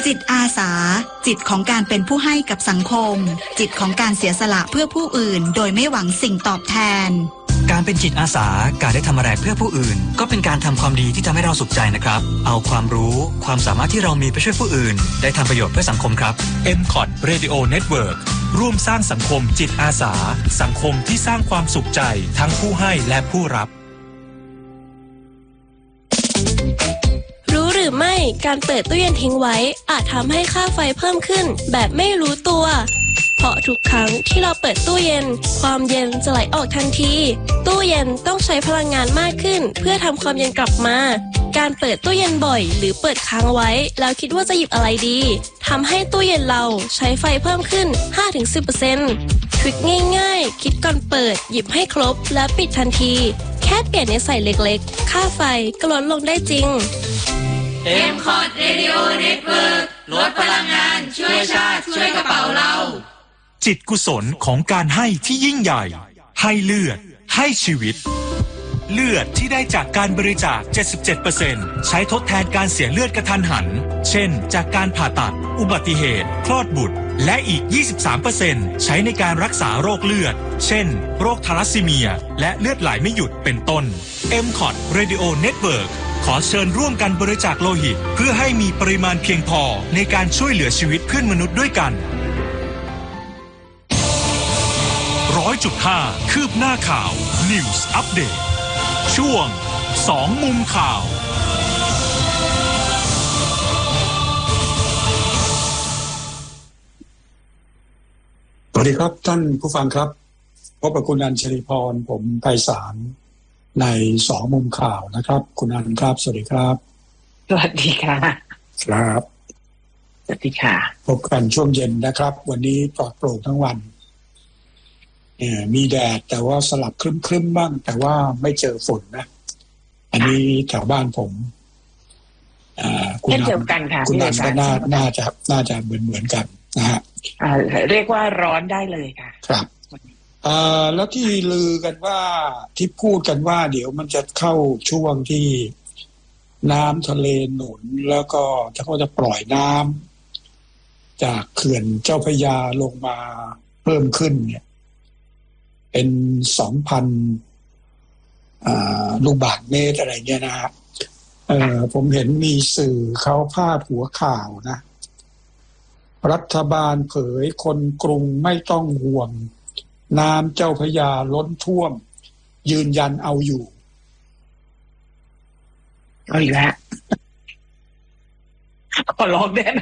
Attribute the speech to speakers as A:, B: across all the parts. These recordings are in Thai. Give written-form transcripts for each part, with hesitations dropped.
A: จิตอาสาจิตของการเป็นผู้ให้กับสังคมจิตของการเสียสละเพื่อผู้อื่นโดยไม่หวังสิ่งตอบแทน
B: การเป็นจิตอาสาการได้ทำอะไรเพื่อผู้อื่นก็เป็นการทำความดีที่ทำให้เราสุขใจนะครับเอาความรู้ความสามารถที่เรามีไปช่วยผู้อื่นได้ทำประโยชน์เพื่อสังคมครับ
C: MCOT Radio Network ร่วมสร้างสังคมจิตอาสาสังคมที่สร้างความสุขใจทั้งผู้ให้และผู้รับ
D: รู้หรือไม่การเปิดตู้เย็นทิ้งไว้อาจทำให้ค่าไฟเพิ่มขึ้นแบบไม่รู้ตัวเพราะทุกครั้งที่เราเปิดตู้เย็นความเย็นจะไหลออกทันทีตู้เย็นต้องใช้พลังงานมากขึ้นเพื่อทำความเย็นกลับมาการเปิดตู้เย็นบ่อยหรือเปิดค้างไว้แล้วคิดว่าจะหยิบอะไรดีทำให้ตู้เย็นเราใช้ไฟเพิ่มขึ้น 5-10% ทริคง่ายๆคิดก่อนเปิดหยิบให้ครบและปิดทันทีแค่เปลี่ยนนิสัยเล็กๆค่าไฟก็ลดลงได้จริง
E: MCOT Radio Network ลดพลังงานช่วยชาติช่วยกระเป๋าเรา
C: จิตกุศลของการให้ที่ยิ่งใหญ่ให้เลือดให้ชีวิตเลือดที่ได้จากการบริจาค 77% ใช้ทดแทนการเสียเลือดกระทันหันเช่นจากการผ่าตัดอุบัติเหตุคลอดบุตรและอีก 23% ใช้ในการรักษาโรคเลือดเช่นโรคทาลัสซีเมียและเลือดไหลไม่หยุดเป็นต้น MCOT Radio Network ขอเชิญร่วมกันบริจาคโลหิตเพื่อให้มีปริมาณเพียงพอในการช่วยเหลือชีวิตเพื่อนมนุษย์ด้วยกัน100.5 คืบหน้าข่าว News Update ช่วง2มุมข่าว
F: สวัสดีครับท่านผู้ฟังครับพบกับคุณอัญชลีพรผมไพศาลใน2มุมข่าวนะครับคุณอัญครับสวัสดีครับ
G: สวัสดีค่ะ
F: ครับ
G: สวัสดีค่ะ
F: พบกันช่วงเย็นนะครับวันนี้ปลอดโปร่งทั้งวันมีแดดแต่ว่าสลับครึ้มๆบ้างแต่ว่าไม่เจอฝนนะอันนี้แถวบ้านผม
G: เช่นเดียวกันค่ะ
F: คุณนันก็น่าจะเหมือนกันนะฮะ
G: เรียกว่าร้อนได้เลยค่ะ
F: ครับแล้วที่ลือกันว่าที่พูดกันว่าเดี๋ยวมันจะเข้าช่วงที่น้ำทะเลหนุนแล้วก็เขาจะปล่อยน้ำจากเขื่อนเจ้าพระยาลงมาเพิ่มขึ้นเนี่ยเป็น 2,000 ลูกบาศก์เมตรอะไรเงี้ยนะฮะผมเห็นมีสื่อเขาพาดหัวข่าวนะรัฐบาลเผยคนกรุงไม่ต้องห่วงน้ำเจ้าพระยาล้นท่วมยืนยันเอาอยู่
G: เอาอีกแล้วขอร้องได้ไหม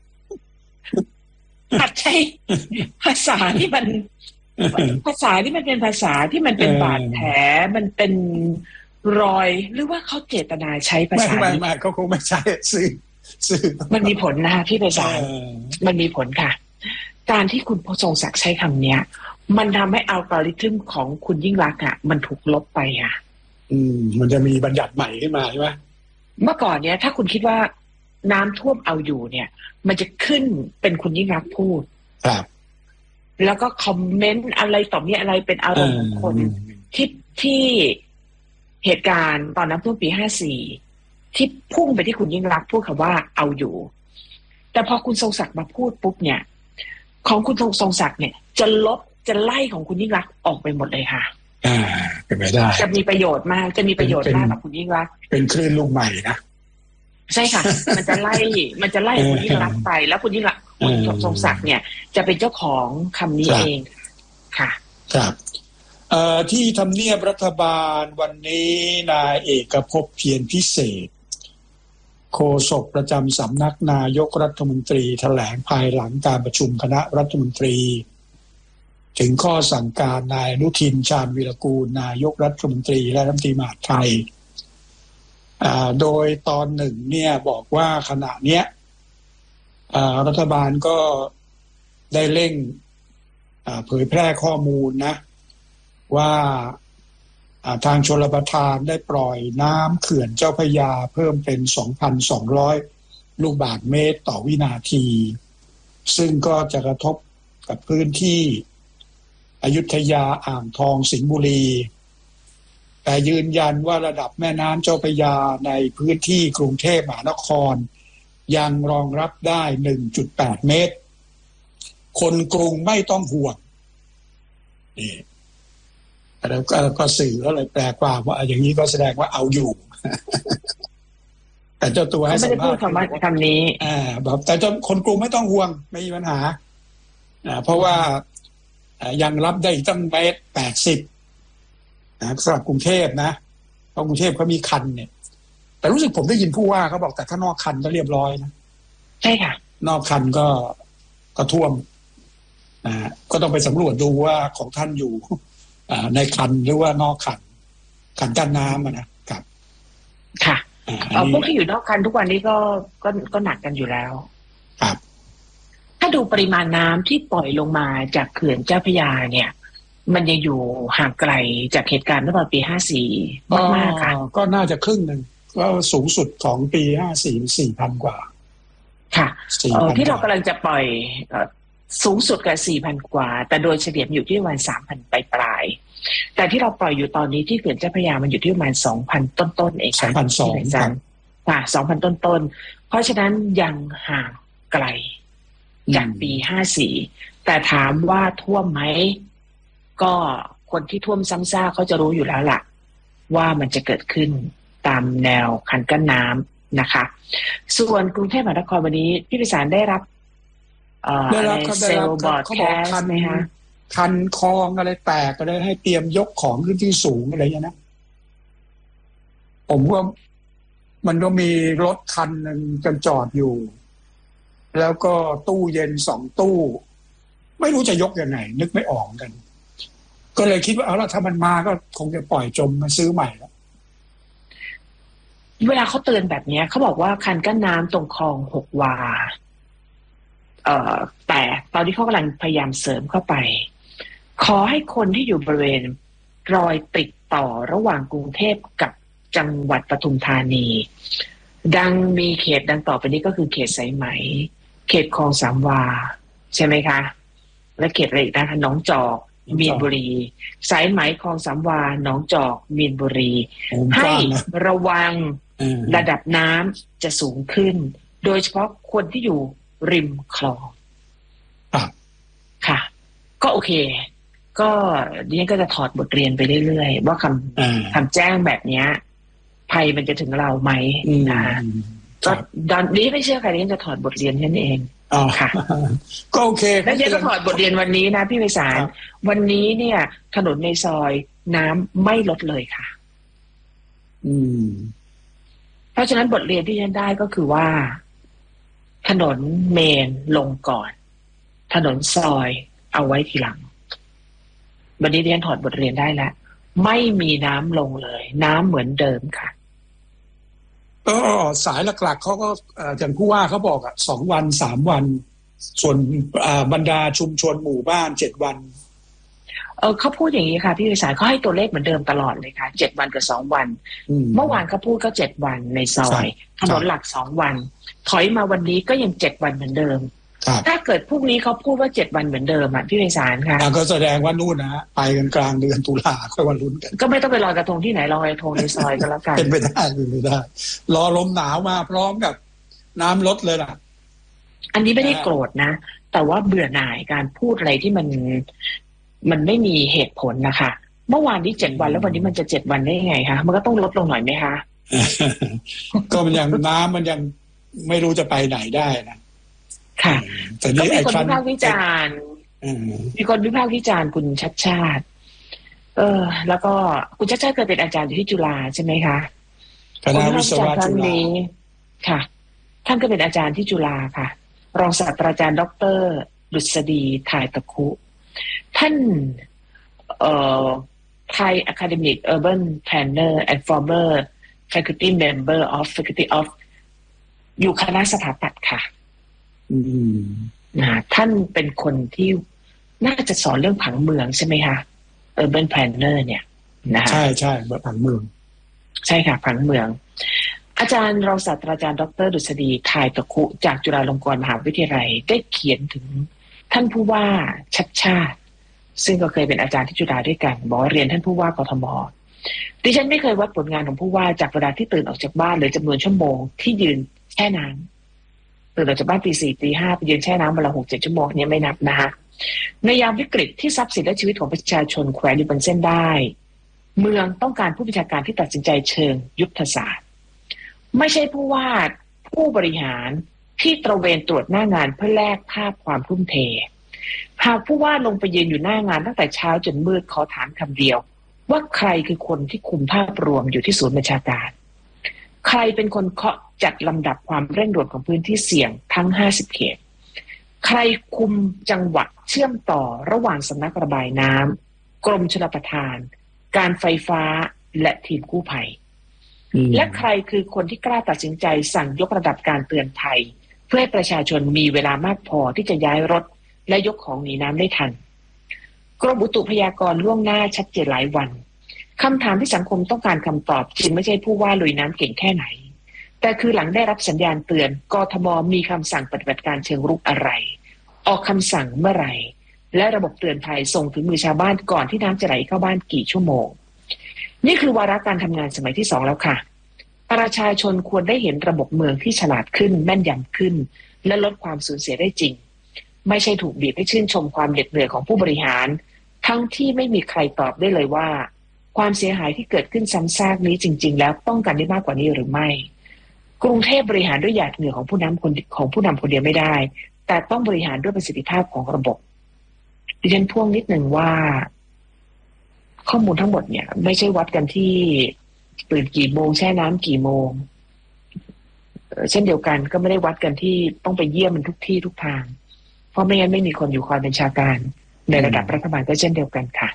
G: หัดใช้ภาษาที่มันเป็นภาษาที่มันเป็นบาดแผลมันเป็นรอยหรือว่าเขาเจตนาใช้ภาษา
F: ไม่เขาคงไม่ใช่สื่อ
G: มันมีผลนะพี่ภาษามันมีผลค่ะการที่คุณทรงศักดิ์ใช้คำเนี้ยมันทำให้อัลกอริทึมของคุณยิ่งรักษณ์อ่ะมันถูกลบไปอ่ะ
F: มันจะมีบัญญัติใหม่ขึ้นมาใช่ไหม
G: เมื่อก่อนเนี้ยถ้าคุณคิดว่าน้ำท่วมเอาอยู่เนี่ยมันจะขึ้นเป็นคุณยิ่งรักษณ์พูด
F: ครับ
G: แล้วก็คอมเมนต์อะไรต่อมีอะไรเป็นอารมณ์ของคนที่เหตุการณ์ตอนน้ำท่วมปี54ที่พุ่งไปที่คุณยิ่งรักษณ์พูดคำว่าเอาอยู่แต่พอคุณทรงศักดิ์มาพูดปุ๊บเนี่ยของคุณทรงศักดิ์เนี่ยจะไล่ของคุณยิ่งรักษณ์ออกไปหมดเลยค่ะ
F: เป็นไปได้
G: จะมีประโยชน์มากกับคุณยิ่งรักษณ์
F: เป็นคลื่นลูกใหม่นะ
G: ใช่ค่ะมันจะไล่คุณยิ่งรักษณ์ไปแล้วคุณยิ่งรักษณ์คุณทรงศักดิ์เนี่ยจะเป็นเจ้าของคำนี้เองค่ะ
F: ครับที่ทำเนียบรัฐบาลวันนี้นายเอกภพเพียรพิเศษโฆษกประจำสำนักนายกรัฐมนตรีแถลงภายหลังการประชุมคณะรัฐมนตรีถึงข้อสั่งการนายอนุทินชาญวีรกูลนายกรัฐมนตรีและรัฐมนตรีมหาดไทยโดยตอนหนึ่งเนี่ยบอกว่าขณะเนี้ยรัฐบาลก็ได้เร่งเผยแพร่ข้อมูลนะว่าทางชลประทานได้ปล่อยน้ำเขื่อนเจ้าพระยาเพิ่มเป็น 2,200 ลูกบาศก์เมตรต่อวินาทีซึ่งก็จะกระทบกับพื้นที่อยุธยาอ่างทองสิงห์บุรีแต่ยืนยันว่าระดับแม่น้ำเจ้าพระยาในพื้นที่กรุงเทพมหานครยังรองรับได้ 1.8 เมตรคนกรุงไม่ต้องห่วงนี่แล้วก็สื่อก็เลยแปลความว่าอย่างนี้ก็แสดงว่าเอาอยู่ แต่เจ้าตัวให้สัมภาษณ์
G: คำนี้
F: แบบแต่เจ้าคนกรุงไม่ต้องห่วงไม่มีปัญหาเพราะว่ายังรับได้ตั้งเมตร 80สำหรับกรุงเทพนะเพราะกรุงเทพเขามีคันเนี่ยแต่รู้สึกผมได้ยินผู้ว่าเขาบอกแต่ถ้านอกคันก็เรียบร้อยนะ
G: ใช่ค่ะ
F: นอกคันก็ท่วมก็ต้องไปสำรวจดูว่าของท่านอยู่ในคันหรือว่านอกคันกั้นน้ำนะครับ
G: ค่ะพวกที่อยู่นอกคันทุกวันนี้ก็หนักกันอยู่แล้ว
F: ครับ
G: ถ้าดูปริมาณน้ำที่ปล่อยลงมาจากเขื่อนเจ้าพระยาเนี่ยมันยังอยู่ห่างไกลจากเหตุการณ์เมื่อปี54มากๆค่ะ
F: ก็น่าจะครึ่งนึงก็สูงสุดของปี54 4,000 กว่า
G: ค่ะที่เรากำลังจะปล่อยสูงสุดกับ 4,000 กว่าแต่โดยเฉลี่ยอยู่ที่ประมาณ 3,000 ปลายๆแต่ที่เราปล่อยอยู่ตอนนี้ที่เขื่อนเจ้าพระยามันอยู่ที่ประมาณ 2,000 ต้นๆเอง
F: ค่ะ2,200
G: ค่ะ 2,000 ต้นๆเพราะฉะนั้นยังห่างไกลจากปี54แต่ถามว่าท่วมไหมก็คนที่ท่วมซ้ำซากเขาจะรู้อยู่แล้วล่ะว่ามันจะเกิดขึ้นตามแนวคันกั้นน้ำนะคะส่วนกรุงเทพมหานครวันนี้พี่พิสารได้รับ
F: เซลล์บอร์ดแคสต์ไหมคะคันคลองอะไรแตกก็เลยให้เตรียมยกของขึ้นที่สูงอะไรอย่างนี้นะผมว่ามันก็มีรถคันนึงกันจอดอยู่แล้วก็ตู้เย็น2 ตู้ไม่รู้จะยกยังไงนึกไม่ออกกันก็เลยคิดว่าเอาละถ้ามันมาก็คงจะปล่อยจมมาซื้อใหม่แล้ว
G: เวลาเขาเตือนแบบนี้เขาบอกว่าคันกั้นน้ำตรงคลอง6 วาแต่ตอนนี้เขากำลังพยายามเสริมเข้าไปขอให้คนที่อยู่บริเวณรอยติดต่อระหว่างกรุงเทพกับจังหวัดปทุมธานีมีเขตดังต่อไปนี้ก็คือเขตสายไหมเขตคลอง3 วาใช่ไหมคะและเขตอะไรอีกนะคะหนองจอกมีนบุรีสายไหมคลอง3 วาหนองจอกมีนบุรีให้ระวังระดับน้ำจะสูงขึ้นโดยเฉพาะคนที่อยู่ริมคลองค่ะก็โอเคก็ดิฉันก็จะถอดบทเรียนไปเรื่อยๆว่าคำแจ้งแบบนี้ภัยมันจะถึงเราไหมนะก็ตอนนี้ไม่เชื่อใครดิฉันจะถอดบทเรียนนั่นเองค่ะ
F: ก็โอเค
G: แล้วดิฉันก็ถอดบทเรียนวันนี้นะพี่ไพศาลวันนี้เนี่ยถนนในซอยน้ำไม่ลดเลยค่ะเพราะฉะนั้นบทเรียนที่ฉันได้ก็คือว่าถนนเมนลงก่อนถนนซอยเอาไว้ทีหลังวันนี้เรียนถอดบทเรียนได้แล้วไม่มีน้ำลงเลยน้ำเหมือนเดิมค่ะ
F: สายหลักๆเขาก็อย่างผู้ว่าเขาบอก2 วัน 3 วันส่วนบรรดาชุมชนหมู่บ้าน7 วัน
G: เขาพูดอย่างนี้ค่ะพี่วิสารเขาให้ตัวเลขเหมือนเดิมตลอดเลยค่ะ7 วันกับ2 วันเมื่อวานเขาพูดก็7 วันในซอยถนนหลัก2 วันถอยมาวันนี้ก็ยัง7 วันเหมือนเดิมถ้าเกิดพรุ่งนี้เขาพูดว่า7 วันเหมือนเดิมพี่วิสารค่ะ
F: ก็แสดงว่านู่นนะไปกันกลางเดือนตุลาค่อยวันลุ้นกัน
G: ก็ไม่ต้องไปลอยกระทงที่ไหนลอยกระทงในซอยก็แล้วกัน
F: เป็นไปได้รอลมหนาวมาพร้อมกับน้ำลดเลยล่ะ
G: อันนี้ไม่ได้โกรธนะแต่ว่าเบื่อหน่ายการพูดอะไรที่มันไม่มีเหตุผลนะคะเมื่อวานนี้7 วันแล้ววันนี้มันจะ7 วันได้ยังไงคะมันก็ต้องลดลงหน่อยไหมคะ
F: ก็มันยังน้ำมันยังไม่รู้จะไปไหนได้นะ
G: ค่ะก็มีคนวิพากษ์วิจารณ์มีคนวิพากษ์วิจารณ์คุณชัดชาติแล้วก็คุณชัดชาติเคยเป็นอาจารย์อยู่ที่จุฬาใช่ไหมคะ
F: คณะวิศวะจุฬา
G: ค่ะท่านก็เป็นอาจารย์ที่จุฬาค่ะรองศาสตราจารย์ดร.ดุษฎีถ่ายตะคุท่านThai Academic Urban Planner and former faculty member of Faculty of อยู่คณะสถาปัตย์ค่ะท่านเป็นคนที่น่าจะสอนเรื่องผังเมืองใช่ไหมคะ Urban Planner เนี่ยนะคะ
F: ใช่ผังเมือง
G: ใช่ค่ะผังเมืองอาจารย์รองศาสตราจารย์ดร.ดุษฎีถ่ายตะคุจากจุฬาลงกรณ์มหาวิทยาลัยได้เขียนถึงท่านผู้ว่าชัดชาติซึ่งก็เคยเป็นอาจารย์ที่จุฬาด้วยกันบอกเรียนท่านผู้ว่ากทมดิฉันไม่เคยวัดผลงานของผู้ว่าจากเวลาที่ตื่นออกจากบ้านหรือจำนวนชั่วโมงที่ยืนแช่น้ตื่นออกจากบ้านตีสี่ตีห้าไปยืนแช่น้ำวันละ6-7 ชั่วโมงเนี่ยไม่นับนะคะในยามวิกฤตที่ทรัพย์สินและชีวิตของประชาชนแขวนอยู่บนเส้นได้เมืองต้องการผู้บัญชาการที่ตัดสินใจเชิงยุทธศาสตร์ไม่ใช่ผู้ว่าผู้บริหารที่ตระเวนตรวจหน้างานเพื่อแลกภาพความทุ่มเทหากผู้ว่าลงไปยืนอยู่หน้างานตั้งแต่เช้าจนมืดขอถามคำเดียวว่าใครคือคนที่คุมภาพรวมอยู่ที่ศูนย์บัญชาการใครเป็นคนเคาะจัดลำดับความเร่งด่วนของพื้นที่เสี่ยงทั้ง50 เขตใครคุมจังหวัดเชื่อมต่อระหว่างสำนักระบายน้ำกรมชลประทานการไฟฟ้าและทีมกู้ภัยและใครคือคนที่กล้าตัดสินใจสั่งยกระดับการเตือนภัยเพื่อให้ประชาชนมีเวลามากพอที่จะย้ายรถและยกของหนีน้ำได้ทันกรมอุตุพยากรณ์ล่วงหน้าชัดเจนหลายวันคำถามที่สังคมต้องการคำตอบจึงไม่ใช่ผู้ว่าลุยน้ำเก่งแค่ไหนแต่คือหลังได้รับสัญญาณเตือนกทม.มีคำสั่งปฏิบัติการเชิงรุกอะไรออกคำสั่งเมื่อไหร่และระบบเตือนภัยส่งถึงมือชาวบ้านก่อนที่น้ำจะไหลเข้าบ้านกี่ชั่วโมงนี่คือวาระการทำงานสมัยที่2แล้วค่ะประชาชนควรได้เห็นระบบเมืองที่ฉลาดขึ้นแม่นยำขึ้นและลดความสูญเสียได้จริงไม่ใช่ถูกบีบให้ชื่นชมความเหน็ดเหนื่อยของผู้บริหารทั้งที่ไม่มีใครตอบได้เลยว่าความเสียหายที่เกิดขึ้นซ้ำซากนี้จริงๆแล้วป้องกันได้มากกว่านี้หรือไม่กรุงเทพบริหารด้วยหยาดเหงื่อของผู้นำคนเดียวไม่ได้แต่ต้องบริหารด้วยประสิทธิภาพของระบบดิฉันพ่วงนิดหนึ่งว่าข้อมูลทั้งหมดเนี่ยไม่ใช่วัดกันที่ตื่นกี่โมงแช่น้ำกี่โมงเช่นเดียวกันก็ไม่ได้วัดกันที่ต้องไปเยี่ยมมันทุกที่ทุกทางเพราะไม่งั้นไม่มีคนอยู่คอยบัญชาการในระดับรัฐบาลก็เช่นเดียวกันค่ะ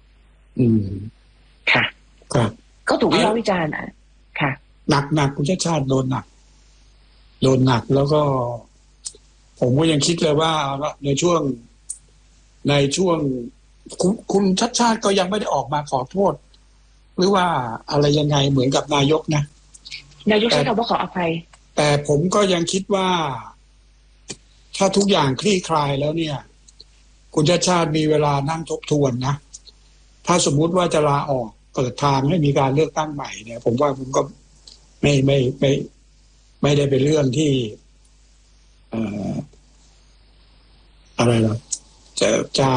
G: ค่ะก็ถูกวิพากษ์วิจารณ์ค่ะ
F: หนักคุณชาติชาติโดนหนักแล้วก็ผมก็ยังคิดเลยว่าในช่วงคุณชาติชาติก็ยังไม่ได้ออกมาขอโทษหรือว่าอะไรยังไงเหมือนกับนายกนะ
G: นายกใช้คำว่าขออภัย
F: แต่ผมก็ยังคิดว่าถ้าทุกอย่างคลี่คลายแล้วเนี่ยคุณชาติชาติมีเวลานั่งทบทวนนะถ้าสมมุติว่าจะลาออกเปิดทางให้มีการเลือกตั้งใหม่เนี่ยผมว่าผมก็ไม่ได้เป็นเรื่องที่อะไรหรอกจะ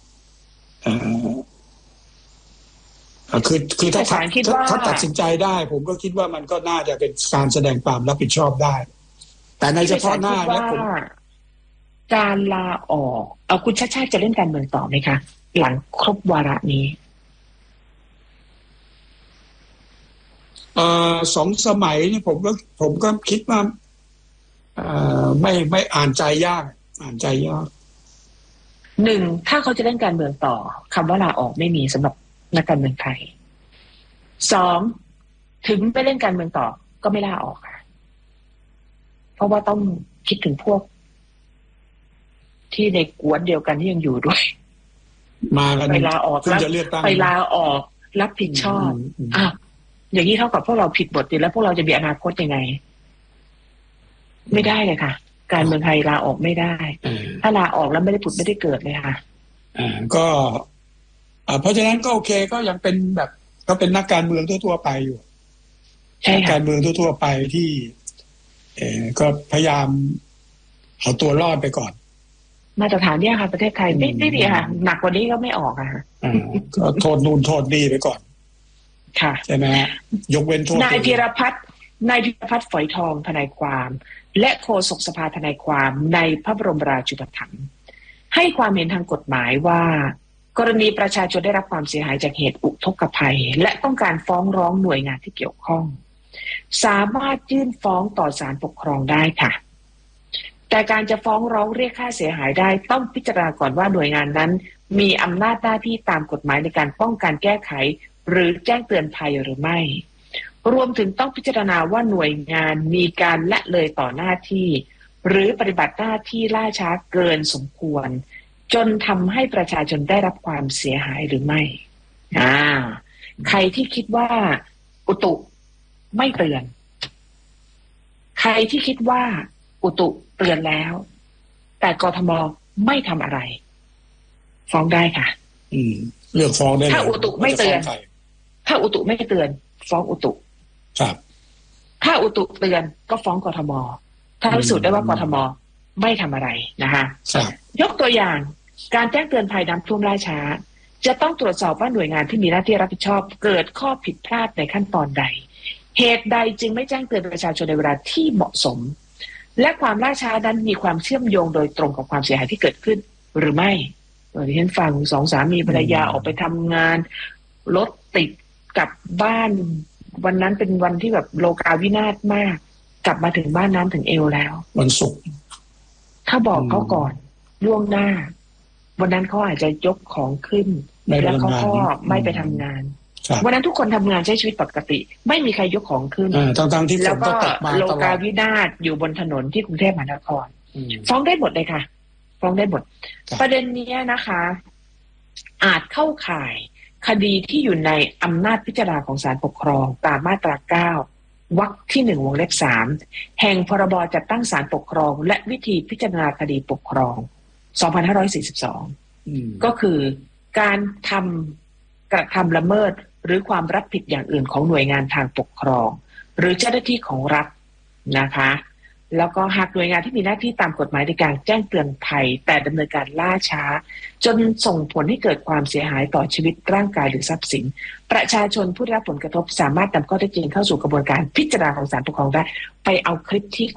F: คือถ้าตัดสินใจได้ผมก็คิดว่ามันก็น่าจะเป็นการแสดงความรับผิดชอบได้แต่ในเฉพาะหน้าเนี่ยผม
G: การลาออกเอาคุณชาติชาติจะเล่นการเมืองต่อไหมคะหลังครบวาระนี้
F: 2 สมัยนี่ผมก็คิดว่าไม่อ่านใจยาก
G: 1ถ้าเขาจะเล่นการเมืองต่อคำว่าลาออกไม่มีสำหรับนักการเมืองไทย2ถึงไปเล่นการเมืองต่อก็ไม่ลาออกค่ะเพราะว่าต้องคิดถึงพวกที่ในกวนเดียวกันที่ยังอยู่ด้วย
F: มากัน
G: ไปลาออกแล้วไปลาออกรับผิดชอบอย่างนี้เท่ากับพวกเราผิดบทแล้วพวกเราจะมีอนาคตยังไงไม่ได้เลยค่ะการเมืองไทยลาออกไม่ได้ถ้าลาออกแล้วไม่ได้ผุดไม่ได้เกิดเลยค่ะ
F: ก็เพราะฉะนั้นก็โอเคก็ยังเป็นแบบก็เป็นนักการเมืองทั่วๆไปอยู่นักการเมืองทั่วๆไปที่ก็พยายามเอาตัวรอดไปก่อน
G: มาตรฐานเนี่ยค่ะประเทศไทยไม่ดีค่ะหนักกว่านี้ก็ไม่ออกค่ะ
F: ก็โทษนู่นโทษนี่ไปก่อน
G: ค่ะ
F: ใช่ไหมยกเว้นโทษ
G: นายพีรพัฒน์ฝอยทองทนายความและโฆษกสภาทนายความในพระบรมราชูปถัมภ์ให้ความเห็นทางกฎหมายว่ากรณีประชาชนได้รับความเสียหายจากเหตุอุทกภัยและต้องการฟ้องร้องหน่วยงานที่เกี่ยวข้องสามารถยื่นฟ้องต่อศาลปกครองได้ค่ะแต่การจะฟ้องร้องเรียกค่าเสียหายได้ต้องพิจารณาก่อนว่าหน่วยงานนั้นมีอำนาจหน้าที่ตามกฎหมายในการป้องกันแก้ไขหรือแจ้งเตือนภัยหรือไม่รวมถึงต้องพิจารณาว่าหน่วยงานมีการละเลยต่อหน้าที่หรือปฏิบัติหน้าที่ล่าช้าเกินสมควรจนทำให้ประชาชนได้รับความเสียหายหรือไม่ใครที่คิดว่าอุตุไม่เตือนใครที่คิดว่าอุตุเตือนแล้วแต่กทม.ไม่ทำอะไรฟ้องได้ค่ะ
F: เลือกฟ้องได้
G: ถ้าอุตุไม่เตือนถ้าอุตุไม่เตือนฟ้องอุตุ
F: ครับ
G: ถ้าอุตุเตือนก็ฟ้องกทม. ถ้าพิสูจน์ได้ว่ากทมไม่ทำอะไรนะคะยกตัวอย่างการแจ้งเตือนภัยน้ำท่วมล่าช้าจะต้องตรวจสอบว่าหน่วยงานที่มีหน้าที่รับผิดชอบเกิดข้อผิดพลาดในขั้นตอนใดเหตุใดจึงไม่แจ้งเตือนประชาชนในเวลาที่เหมาะสมและความล่าช้านั้นมีความเชื่อมโยงโดยตรงกับความเสียหายที่เกิดขึ้นหรือไม่ที่ฉันฟังสองสามีภรรยาออกไปทำงานรถติดกลับบ้านวันนั้นเป็นวันที่แบบโลกาวินาศมากกลับมาถึงบ้านน้ำถึงเอวแล้ว
F: วันศุกร์
G: ถ้าบอกเขาก่อนล่วงหน้าวันนั้นเขาอาจจะยกของขึ้นแล้วเขาก็ไม่ไปทำงานวันนั้นทุกคนทำงานใช้ชีวิตปกติไม่มีใครยกของขึ้น
F: ทั้งที่
G: แล้วก็โลกาวินาศอยู่บนถนนที่กรุงเทพมหานครฟ้องได้หมดเลยค่ะฟ้องได้หมดประเด็นนี้นะคะอาจเข้าข่ายคดีที่อยู่ในอำนาจพิจารณาของศาลปกครองตามมาตรา9วรรคที่1วงเล็บ3แห่งพรบจัดตั้งศาลปกครองและวิธีพิจารณาคดีปกครอง2542ก็คือการกระทำละเมิดหรือความรับผิดอย่างอื่นของหน่วยงานทางปกครองหรือเจ้าหน้าที่ของรัฐนะคะแล้วก็หากหน่วยงานที่มีหน้าที่ตามกฎหมายในการแจ้งเตือนภัยแต่ดำเนินการล่าช้าจนส่งผลให้เกิดความเสียหายต่อชีวิตร่างกายหรือทรัพย์สินประชาชนผู้ได้รับผลกระทบสามารถนำข้อเท็จจริงเข้าสู่กระบวนการพิจารณาของศาลปกครองได้ไปเอาคลิปที่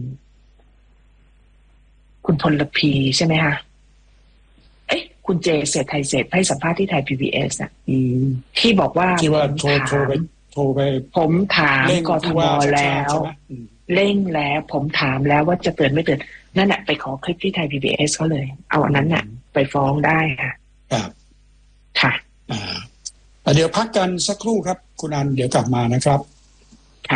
G: คุณพลพีใช่ไหมคะคุณเจเศรษฐ์ไทยเศรษฐ์ให้สัมภาษณ์ที่ไทย PBS อ่ะที่บอกว่า
F: ที่ว่าโทรไป
G: ผมถามกทมแล้วเร่งแล้วผมถามแล้วว่าจะเตือนไม่เตือนนั่นแหละไปขอคลิปที่ไทย PBS เขาเลยเอาอันนั้นน่ะไปฟ้องได้ค่ะ
F: ครับ
G: ค่ะ
F: เดี๋ยวพักกันสักครู่ครับคุณอันเดี๋ยวกลับมานะครับ